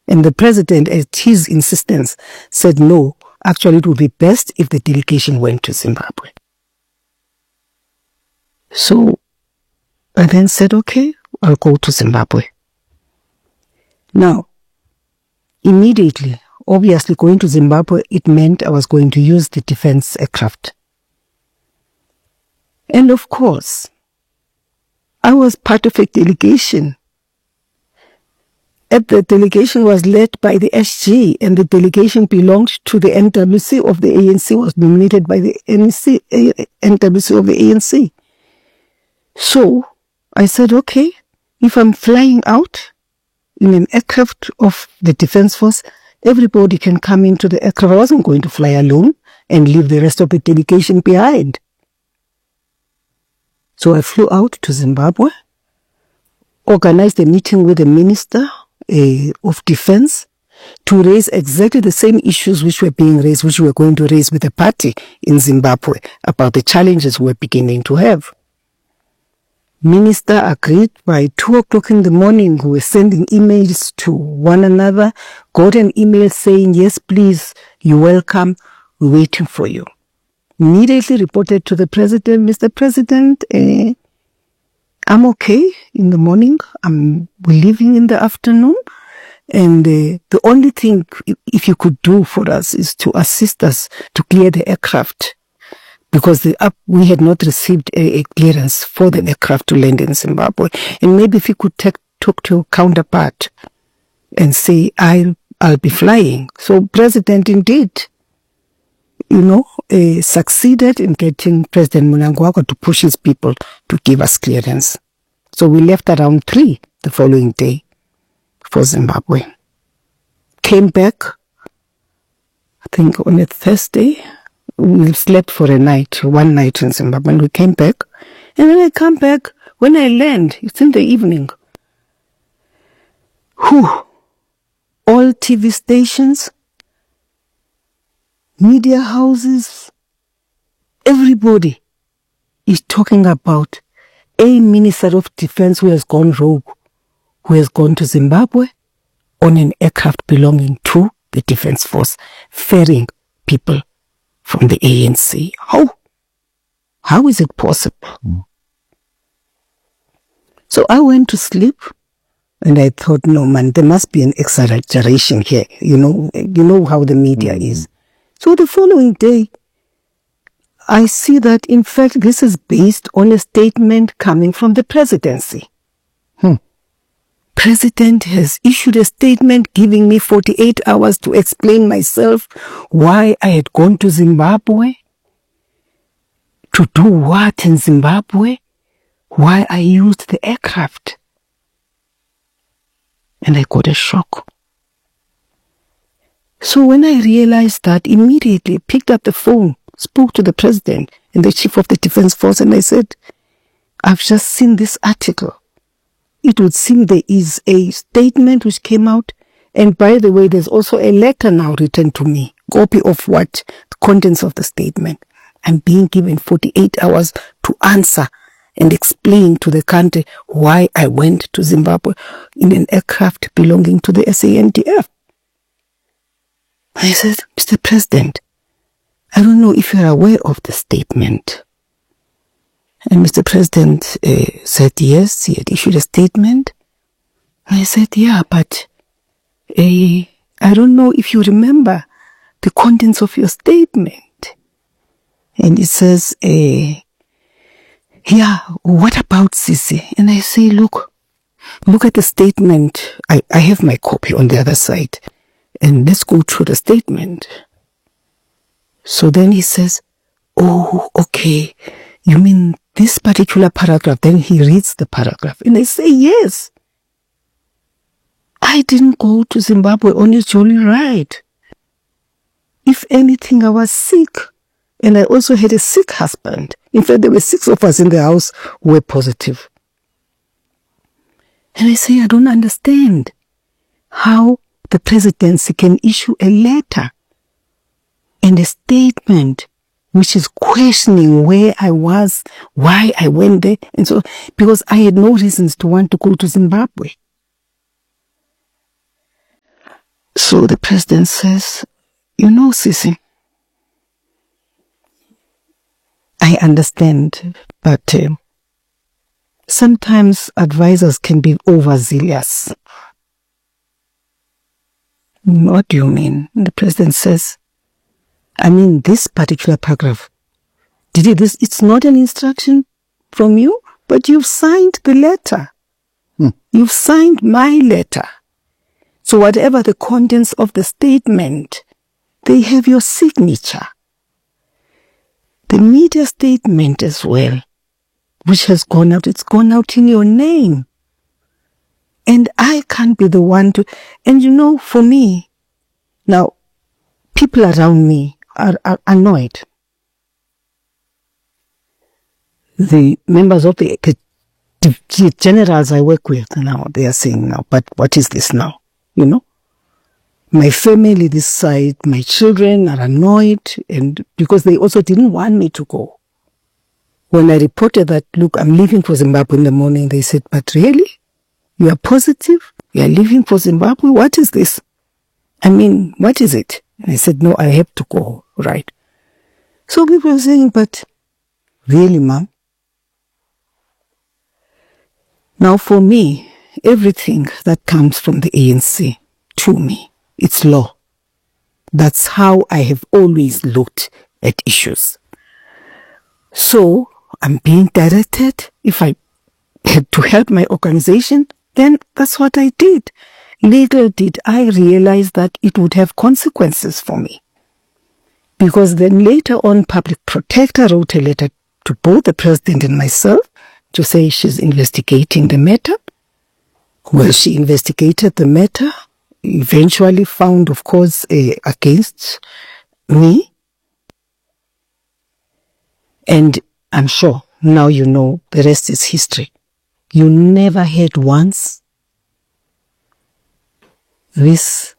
And the president, at his insistence, said no, actually it would be best if the delegation went to Zimbabwe. So I then said, okay, I'll go to Zimbabwe. Now, immediately, obviously going to Zimbabwe, it meant I was going to use the defense aircraft. And of course, I was part of a delegation. And the delegation was led by the SG, and the delegation belonged to the NWC of the ANC, was nominated by the NWC of the ANC. So I said, okay, if I'm flying out in an aircraft of the Defense Force, everybody can come into the aircraft. I wasn't going to fly alone and leave the rest of the delegation behind. So I flew out to Zimbabwe, organized a meeting with the Minister of Defense to raise exactly the same issues which were being raised, which we were going to raise with the party in Zimbabwe about the challenges we're beginning to have. Minister agreed. By 2 o'clock in the morning, we were sending emails to one another, got an email saying, yes, please, you're welcome, we're waiting for you. Immediately reported to the president, Mr. President, I'm okay in the morning, we're leaving in the afternoon, and the only thing, if you could do for us, is to assist us to clear the aircraft, because we had not received a clearance for the aircraft to land in Zimbabwe. And maybe if you could talk to your counterpart and say, I'll be flying. So President indeed, succeeded in getting President Mnangagwa to push his people to give us clearance. So we left around 3 the following day for Zimbabwe. Came back, I think on a Thursday. We slept for one night in Zimbabwe, and we came back. And when I come back, when I land, it's in the evening. All TV stations, media houses, everybody is talking about a Minister of Defense who has gone rogue, who has gone to Zimbabwe on an aircraft belonging to the Defense Force, ferrying people from the ANC. How is it possible? So I went to sleep, and I thought, no man, there must be an exaggeration here. You know how the media is. So the following day, I see that in fact this is based on a statement coming from the presidency. President has issued a statement giving me 48 hours to explain myself why I had gone to Zimbabwe, to do what in Zimbabwe, why I used the aircraft. And I got a shock. So when I realized that, immediately picked up the phone, spoke to the president and the chief of the Defense Force, and I said, I've just seen this article. It would seem there is a statement which came out, and by the way, there's also a letter now written to me, copy of what the contents of the statement. I'm being given 48 hours to answer and explain to the country why I went to Zimbabwe in an aircraft belonging to the SANDF. I said, Mr. President, I don't know if you're aware of the statement. And Mr. President said yes, he had issued a statement. And I said, yeah, but I don't know if you remember the contents of your statement. And it says, yeah, what about Sisi? And I say, look at the statement. I have my copy on the other side. And let's go through the statement. So then he says, oh, okay, you mean this particular paragraph? Then he reads the paragraph. And I say, yes. I didn't go to Zimbabwe on his jolly ride. If anything, I was sick. And I also had a sick husband. In fact, there were 6 of us in the house who were positive. And I say, I don't understand how the presidency can issue a letter and a statement which is questioning where I was, why I went there, and so, because I had no reasons to want to go to Zimbabwe. So the president says, Sisi, I understand, but sometimes advisors can be overzealous. What do you mean? The president says, this particular paragraph, it's not an instruction from you, but you've signed the letter. You've signed my letter. So whatever the contents of the statement, they have your signature. The media statement as well, which has gone out, it's gone out in your name. And I can't be the one to, and for me, now, people around me are annoyed. The members of the generals I work with now, they are saying now, but what is this now? My family this side, my children are annoyed, and because they also didn't want me to go. When I reported that, look, I'm leaving for Zimbabwe in the morning, they said, but really? You are positive? You are leaving for Zimbabwe? What is this? What is it? And I said, no, I have to go, right? So people are saying, but really, ma'am? Now for me, everything that comes from the ANC, to me, it's law. That's how I have always looked at issues. So I'm being directed. If I had to help my organization, then that's what I did. Little did I realize that it would have consequences for me. Because then later on, Public Protector wrote a letter to both the president and myself to say she's investigating the matter. Well, she investigated the matter, eventually found, of course, against me. And I'm sure now the rest is history. You never heard once this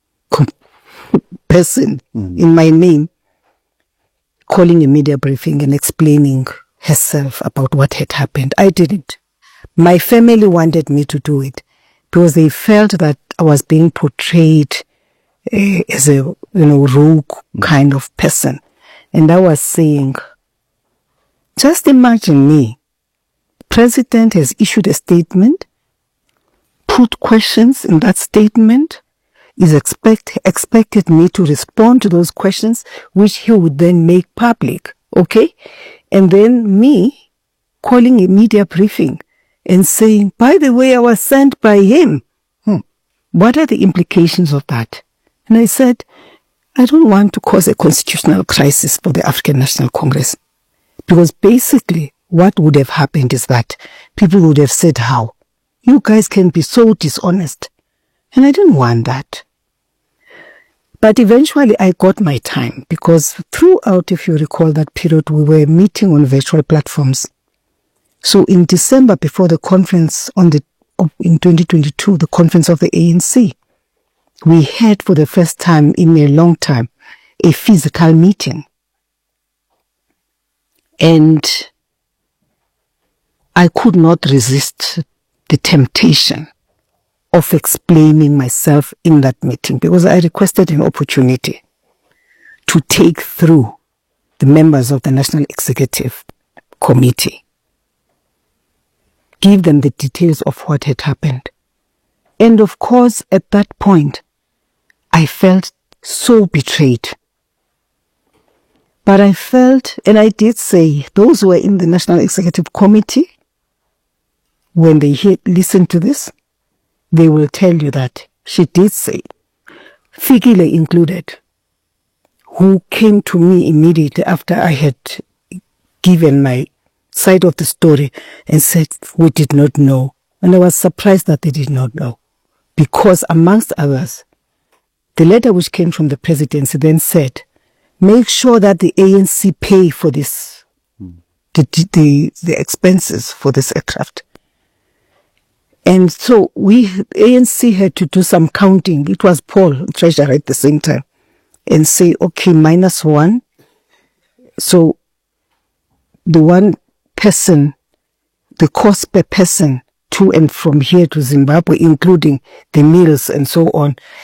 person in my name calling a media briefing and explaining herself about what had happened. I didn't. My family wanted me to do it because they felt that I was being portrayed as a rogue kind of person. And I was saying, just imagine me. President has issued a statement, put questions in that statement, is expected me to respond to those questions, which he would then make public, okay? And then me calling a media briefing and saying, by the way, I was sent by him. What are the implications of that? And I said, I don't want to cause a constitutional crisis for the African National Congress. Because basically, what would have happened is that people would have said, how? You guys can be so dishonest. And I didn't want that. But eventually I got my time because throughout, if you recall that period, we were meeting on virtual platforms. So in December, before the conference in 2022, the conference of the ANC, we had for the first time in a long time a physical meeting. And I could not resist the temptation of explaining myself in that meeting because I requested an opportunity to take through the members of the National Executive Committee, give them the details of what had happened. And of course, at that point, I felt so betrayed. But I felt, and I did say, those who were in the National Executive Committee, when they listen to this, they will tell you that she did say, Fikile included, who came to me immediately after I had given my side of the story and said, we did not know. And I was surprised that they did not know. Because amongst others, the letter which came from the presidency then said, make sure that the ANC pay for this, the expenses for this aircraft. And so ANC had to do some counting. It was Paul, treasurer at the same time, and say, okay, -1. So the one person, the cost per person to and from here to Zimbabwe, including the meals and so on,